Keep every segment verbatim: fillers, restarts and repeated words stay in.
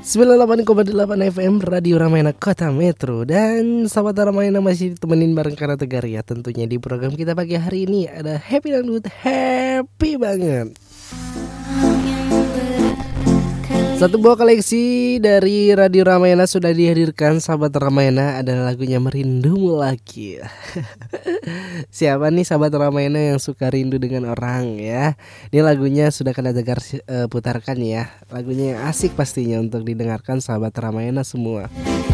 sembilan puluh delapan koma delapan F M Radio Ramayana Kota Metro. Dan sahabat Ramayana masih ditemenin bareng Kara Tegar ya. Tentunya di program kita pagi hari ini ada Happy Dangdut. Happy banget. Satu buah koleksi dari Radio Ramayana sudah dihadirkan sahabat Ramayana. Ada lagunya Merindumu Lagi. Siapa nih sahabat Ramayana yang suka rindu dengan orang ya? Ini lagunya sudah Kara Tegar uh, putarkan ya. Lagunya yang asik pastinya untuk didengarkan sahabat Ramayana semua.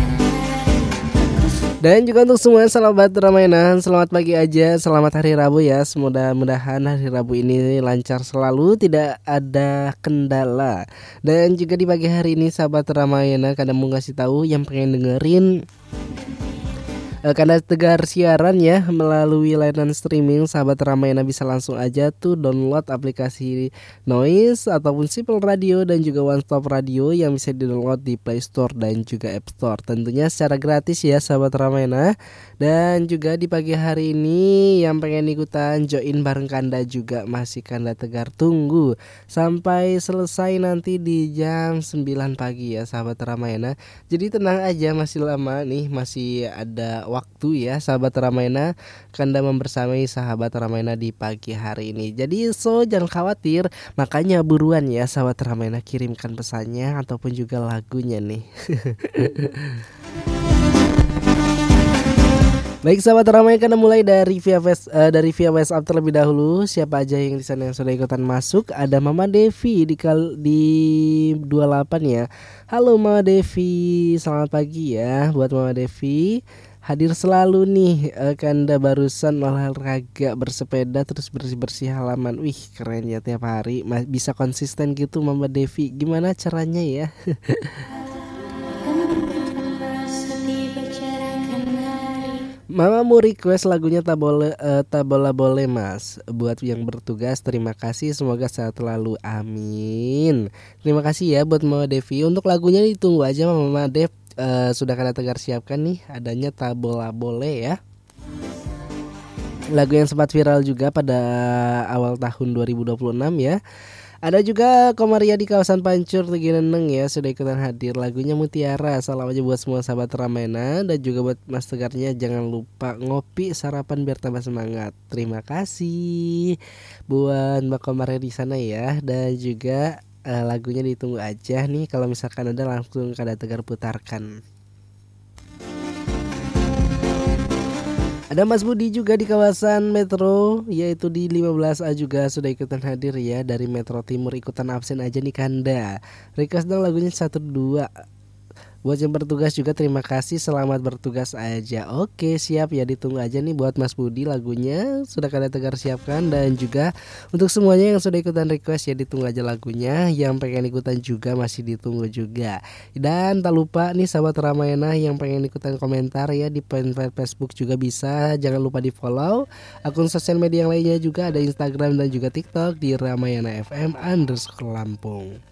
Dan juga untuk semua sahabat Ramayana, selamat pagi aja, selamat hari Rabu ya. Mudah-mudahan hari Rabu ini lancar selalu, tidak ada kendala. Dan juga di pagi hari ini sahabat Ramayana, kadang mau ngasih tahu yang pengen dengerin Kara Tegar siaran ya melalui layanan streaming, sahabat Ramayana bisa langsung aja tuh download aplikasi Noise ataupun Simple Radio dan juga One Stop Radio yang bisa di-download di Play Store dan juga App Store. Tentunya secara gratis ya sahabat Ramayana. Dan juga di pagi hari ini yang pengen ikutan join bareng Kanda juga masih Kanda Tegar tunggu sampai selesai nanti di jam sembilan pagi ya sahabat Ramayana. Jadi tenang aja, masih lama nih, masih ada waktu ya sahabat Ramayana, Kanda membersamai sahabat Ramayana di pagi hari ini. Jadi so jangan khawatir, makanya buruan ya sahabat Ramayana, kirimkan pesannya ataupun juga lagunya nih. Baik sahabat Ramayana, karena mulai dari via face, uh, dari via WhatsApp terlebih dahulu. Siapa aja yang di sana yang sudah ikutan masuk? Ada Mama Devi di kal- di dua puluh delapan ya. Halo Mama Devi, selamat pagi ya buat Mama Devi. Hadir selalu nih, uh, Kanda barusan olahraga bersepeda terus bersih-bersih halaman. Wih keren ya, tiap hari bisa konsisten gitu Mama Devi. Gimana caranya ya? Mama mau request lagunya tak boleh uh, tak bola boleh mas. Buat yang bertugas terima kasih, semoga sehat selalu, amin. Terima kasih ya buat Mama Devi. Untuk lagunya ditunggu aja Mama Dev, uh, sudah Kara Tegar siapkan nih, adanya tak bola boleh ya. Lagu yang sempat viral juga pada awal tahun dua ribu dua puluh enam ya. Ada juga Komaria di kawasan Pancur Tegineneng ya, sudah ikutan hadir. Lagunya Mutiara. Salam aja buat semua sahabat Ramayana. Dan juga buat Mas Tegarnya, jangan lupa ngopi sarapan biar tambah semangat. Terima kasih buat Mbak Komaria di sana ya. Dan juga uh, lagunya ditunggu aja nih, kalau misalkan ada langsung Kara Tegar putarkan. Ada Mas Budi juga di kawasan Metro, yaitu di lima belas A juga sudah ikutan hadir ya. Dari Metro Timur ikutan absen aja nih Kanda. Request dong lagunya satu dua. Buat yang bertugas juga terima kasih, selamat bertugas aja. Oke siap ya, ditunggu aja nih buat Mas Budi lagunya sudah Kara Tegar siapkan. Dan juga untuk semuanya yang sudah ikutan request ya, ditunggu aja lagunya. Yang pengen ikutan juga masih ditunggu juga. Dan tak lupa nih sahabat Ramayana yang pengen ikutan komentar ya di fanpage Facebook juga bisa. Jangan lupa di follow akun sosial media yang lainnya juga, ada Instagram dan juga TikTok di Ramayana F M underscore Lampung.